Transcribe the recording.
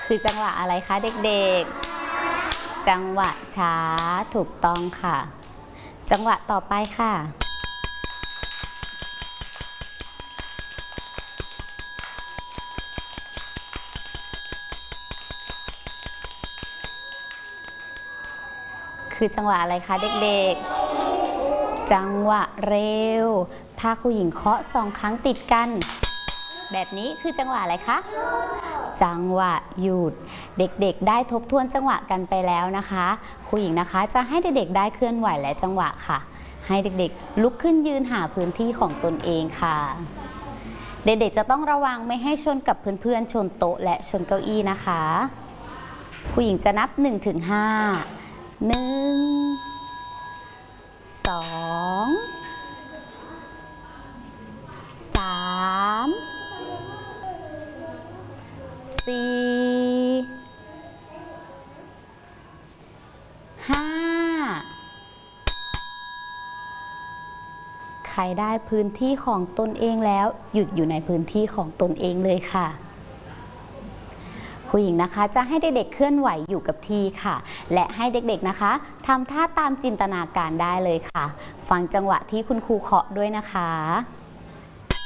คือจังหวะอะไรคะเด็กๆจังหวะช้าถูกต้องค่ะจังหวะต่อไปค่ะคือจังหวะอะไรคะเด็กๆจังหวะเร็วถ้าครูหญิงเคาะ2 ครั้งติดกันแบบนี้คือจังหวะอะไรคะจังหวะหยุดเด็กๆได้ทบทวนจังหวะกันไปแล้วนะคะครูหญิงนะคะจะให้เด็กๆได้เคลื่อนไหวและจังหวะค่ะให้เด็กๆลุกขึ้นยืนหาพื้นที่ของตนเองค่ะเด็กๆจะต้องระวังไม่ให้ชนกับเพื่อนๆชนโต๊ะและชนเก้าอี้นะคะครูหญิงจะนับ1 ถึง 5 1 2 3 4 5ใครได้พื้นที่ของตนเองแล้วหยุดอยู่ในพื้นที่ของตนเองเลยค่ะครูหญิงนะคะจะให้เด็กๆเคลื่อนไหวอยู่กับที่ค่ะและให้เด็กๆนะคะทำท่าตามจินตนาการได้เลยค่ะฟังจังหวะที่คุณครูเคาะด้วยนะคะ